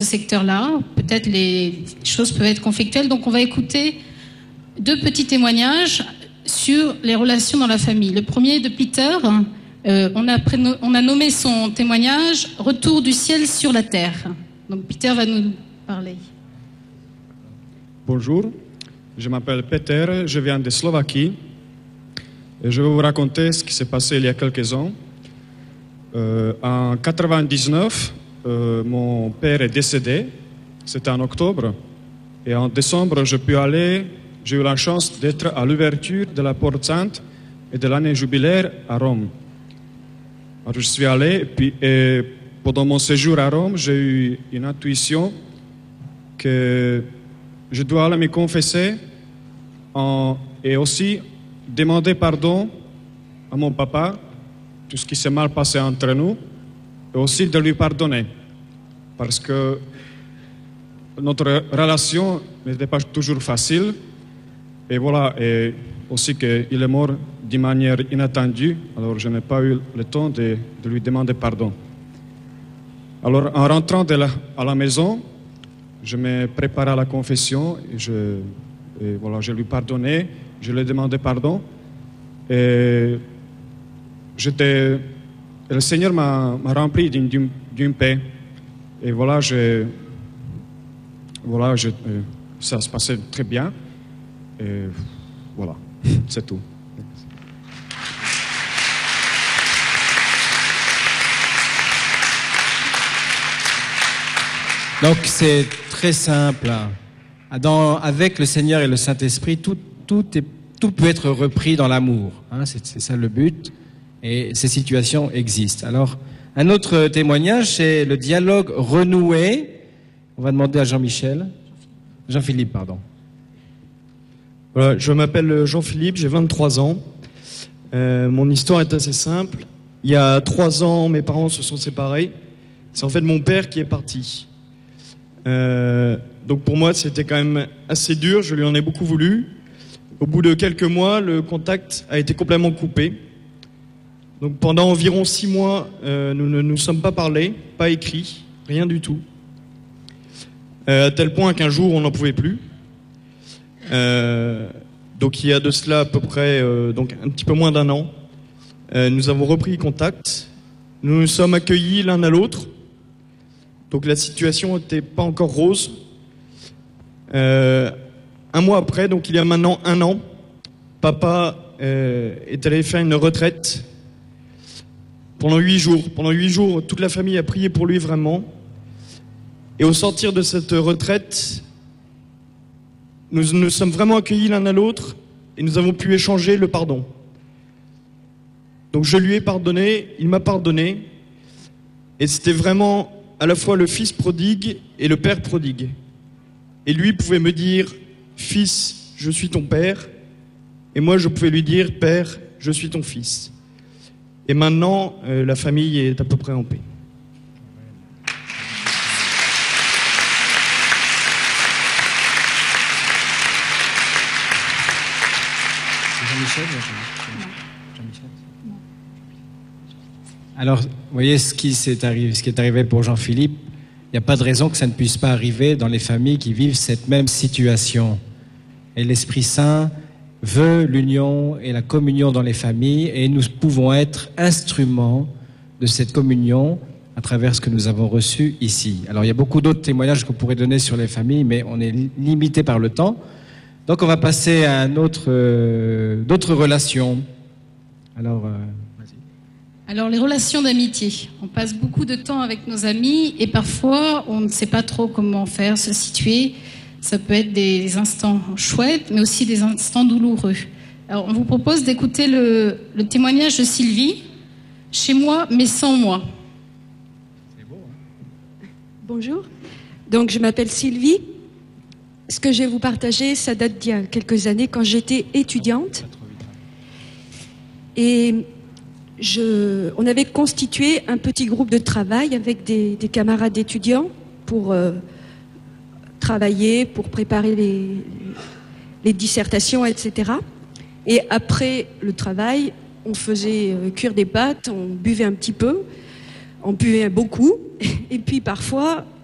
secteur-là. Peut-être les choses peuvent être conflictuelles. Donc on va écouter 2 petits témoignages sur les relations dans la famille. Le premier est de Peter. On a nommé son témoignage « Retour du ciel sur la terre ». Donc Peter va nous parler. Bonjour, je m'appelle Peter, je viens de Slovaquie. Et je vais vous raconter ce qui s'est passé il y a quelques ans. En 99, mon père est décédé. C'était en octobre. Et en décembre, j'ai eu la chance d'être à l'ouverture de la Porte Sainte et de l'année jubilaire à Rome. Alors, je suis allé, et pendant mon séjour à Rome, j'ai eu une intuition que je dois aller me confesser et aussi demander pardon à mon papa, tout ce qui s'est mal passé entre nous, et aussi de lui pardonner. Parce que notre relation n'était pas toujours facile. Et voilà, et aussi qu'il est mort d'une manière inattendue. Alors je n'ai pas eu le temps de lui demander pardon. Alors en rentrant à la maison, je me préparais à la confession et voilà, je lui pardonnais, je lui ai demandé pardon. Et le Seigneur m'a rempli d'une paix. Et voilà, ça se passait très bien. Et voilà, c'est tout. Donc c'est très simple. Avec le Seigneur et le Saint-Esprit, tout peut être repris dans l'amour. Hein, c'est ça le but. Et ces situations existent. Alors, un autre témoignage, c'est le dialogue renoué. On va demander à Jean-Philippe, pardon. Voilà, je m'appelle Jean-Philippe, j'ai 23 ans. Mon histoire est assez simple. Il y a 3 ans, mes parents se sont séparés. C'est en fait mon père qui est parti. Donc pour moi, c'était quand même assez dur. Je lui en ai beaucoup voulu. Au bout de quelques mois, le contact a été complètement coupé. Donc pendant environ 6 mois, nous ne nous sommes pas parlés, pas écrits, rien du tout. À tel point qu'un jour, on n'en pouvait plus. Donc il y a de cela à peu près donc un petit peu moins d'1 an, nous avons repris contact. Nous nous sommes accueillis l'un à l'autre. Donc la situation n'était pas encore rose. 1 mois après, donc il y a maintenant 1 an, papa est allé faire une retraite pendant 8 jours. Pendant 8 jours, toute la famille a prié pour lui vraiment. Et au sortir de cette retraite, nous nous sommes vraiment accueillis l'un à l'autre et nous avons pu échanger le pardon. Donc je lui ai pardonné, il m'a pardonné. Et c'était vraiment à la fois le fils prodigue et le père prodigue. Et lui pouvait me dire « Fils, je suis ton père ». Et moi je pouvais lui dire « Père, je suis ton fils ». Et maintenant, la famille est à peu près en paix. Alors, vous voyez ce qui est arrivé pour Jean-Philippe. Il n'y a pas de raison que ça ne puisse pas arriver dans les familles qui vivent cette même situation. Et l'Esprit Saint veut l'union et la communion dans les familles, et nous pouvons être instruments de cette communion à travers ce que nous avons reçu ici. Alors, il y a beaucoup d'autres témoignages qu'on pourrait donner sur les familles, mais on est limité par le temps. Donc, on va passer à d'autres relations. Alors, vas-y. Alors, les relations d'amitié. On passe beaucoup de temps avec nos amis et parfois, on ne sait pas trop comment faire, se situer. Ça peut être des instants chouettes, mais aussi des instants douloureux. Alors, on vous propose d'écouter le témoignage de Sylvie. Chez moi, mais sans moi. C'est beau, hein? Bonjour. Donc, je m'appelle Sylvie. Ce que je vais vous partager, ça date d'il y a quelques années, quand j'étais étudiante. Et on avait constitué un petit groupe de travail avec des camarades étudiants pour travailler, pour préparer les dissertations, etc. Et après le travail, on faisait cuire des pâtes, on buvait un petit peu, on buvait beaucoup, et puis parfois